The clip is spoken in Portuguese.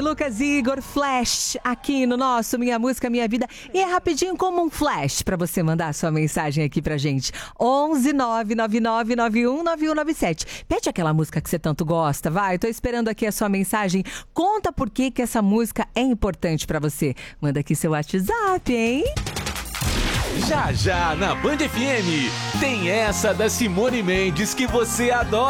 Lucas e Igor, Flash, aqui no nosso Minha Música Minha Vida. E é rapidinho como um flash para você mandar a sua mensagem aqui pra gente. 11 999 91 9197. Pede aquela música que você tanto gosta, vai. Tô esperando aqui a sua mensagem. Conta por que essa música é importante pra você. Manda aqui seu WhatsApp, hein? Já já na Band FM tem essa da Simone Mendes que você adora.